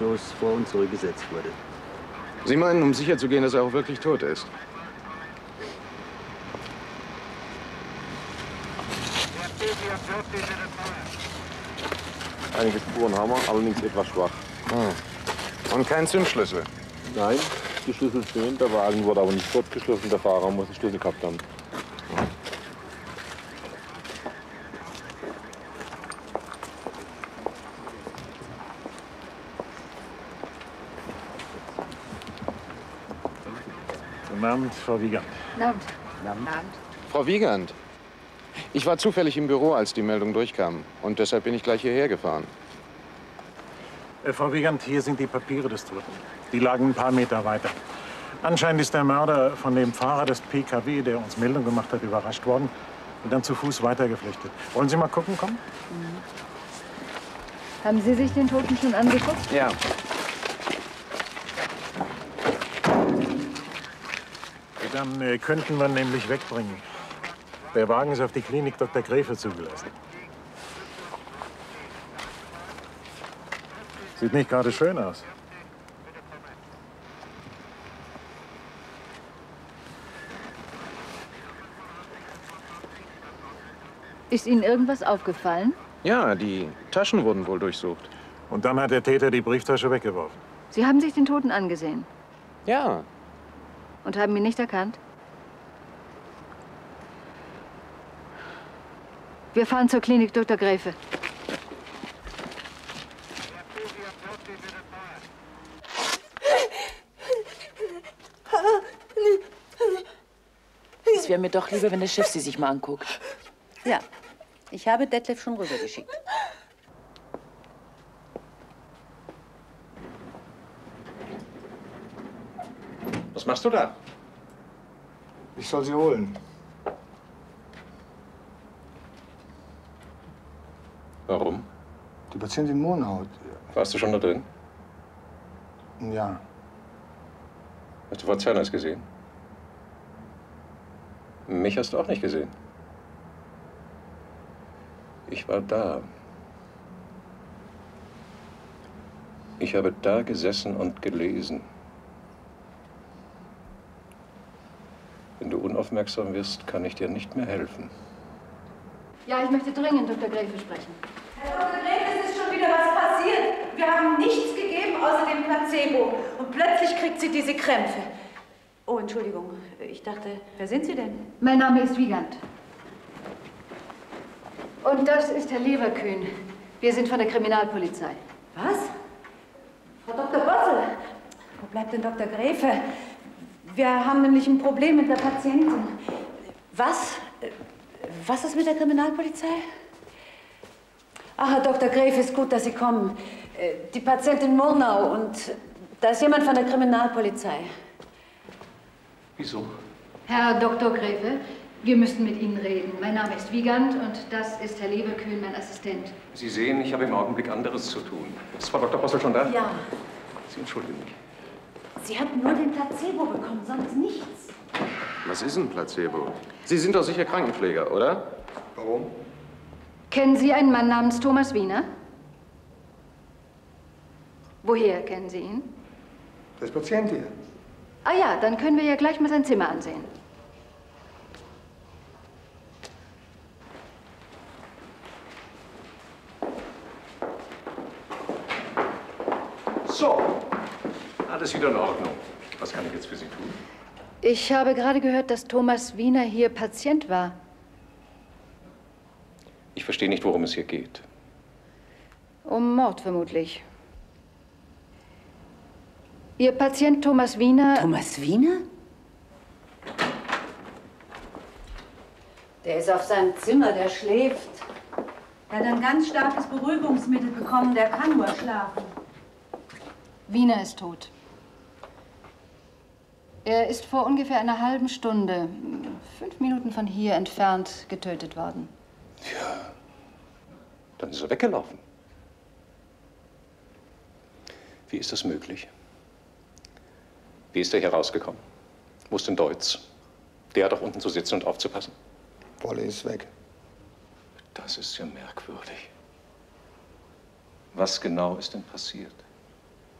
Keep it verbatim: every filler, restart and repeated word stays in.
Autos vor und zurückgesetzt wurde. Sie meinen, um sicherzugehen, dass er auch wirklich tot ist? Einige Spuren haben wir, allerdings etwas schwach. Hm. Und kein Zündschlüssel? Nein, die Schlüssel stehen, der Wagen wurde aber nicht kurzgeschlossen, der Fahrer muss den Schlüssel gehabt haben. Guten Abend, Frau Wiegand. Guten Abend. Guten Abend. Frau Wiegand, ich war zufällig im Büro, als die Meldung durchkam. Und deshalb bin ich gleich hierher gefahren. Äh, Frau Wiegand, hier sind die Papiere des Toten. Die lagen ein paar Meter weiter. Anscheinend ist der Mörder von dem Fahrer des P K W, der uns Meldung gemacht hat, überrascht worden und dann zu Fuß weitergeflüchtet. Wollen Sie mal gucken kommen? Mhm. Haben Sie sich den Toten schon angeguckt? Ja. Dann äh, könnten wir ihn nämlich wegbringen. Der Wagen ist auf die Klinik Doktor Gräfe zugelassen. Sieht nicht gerade schön aus. Ist Ihnen irgendwas aufgefallen? Ja, die Taschen wurden wohl durchsucht. Und dann hat der Täter die Brieftasche weggeworfen. Sie haben sich den Toten angesehen? Ja. Und haben ihn nicht erkannt? Wir fahren zur Klinik Doktor Gräfe. Es wäre mir doch lieber, wenn der Chef Sie sich mal anguckt. Ja, ich habe Detlef schon rübergeschickt. Was machst du da? Ich soll sie holen. Warum? Die Patientin Mohnhaut. Warst du schon da drin? Ja. Hast du Frau Zerners gesehen? Mich hast du auch nicht gesehen. Ich war da. Ich habe da gesessen und gelesen. Wenn du unaufmerksam wirst, kann ich dir nicht mehr helfen. Ja, ich möchte dringend Doktor Gräfe sprechen. Herr Doktor Gräfe, es ist schon wieder was passiert. Wir haben nichts gegeben außer dem Placebo. Und plötzlich kriegt sie diese Krämpfe. Oh, Entschuldigung. Ich dachte, wer sind Sie denn? Mein Name ist Wiegand. Und das ist Herr Leverkühn. Wir sind von der Kriminalpolizei. Was? Frau Doktor Bossel? Wo bleibt denn Doktor Gräfe? Wir haben nämlich ein Problem mit der Patientin. Was? Was ist mit der Kriminalpolizei? Ach, Herr Doktor Gräfe, ist gut, dass Sie kommen. Die Patientin Murnau und da ist jemand von der Kriminalpolizei. Wieso? Herr Doktor Gräfe, wir müssen mit Ihnen reden. Mein Name ist Wiegand und das ist Herr Leverkühn, mein Assistent. Sie sehen, ich habe im Augenblick anderes zu tun. Ist Frau Doktor Bossel schon da? Ja. Sie entschuldigen mich. Sie hat nur den Placebo bekommen, sonst nichts. Was ist ein Placebo? Sie sind doch sicher Krankenpfleger, oder? Warum? Kennen Sie einen Mann namens Thomas Wiener? Woher kennen Sie ihn? Das Patient hier. Ah ja, dann können wir ja gleich mal sein Zimmer ansehen. So, alles wieder in Ordnung. Was kann ich jetzt für Sie tun? Ich habe gerade gehört, dass Thomas Wiener hier Patient war. Ich verstehe nicht, worum es hier geht. Um Mord vermutlich. Ihr Patient Thomas Wiener... Thomas Wiener? Der ist auf seinem Zimmer, der schläft. Er hat ein ganz starkes Beruhigungsmittel bekommen, der kann nur schlafen. Wiener ist tot. Er ist vor ungefähr einer halben Stunde, fünf Minuten von hier entfernt, getötet worden. Ja, dann ist er weggelaufen. Wie ist das möglich? Wie ist er hier rausgekommen? Wo ist denn Deutz? Der hat doch unten zu sitzen und aufzupassen. Wolle ist weg. Das ist ja merkwürdig. Was genau ist denn passiert?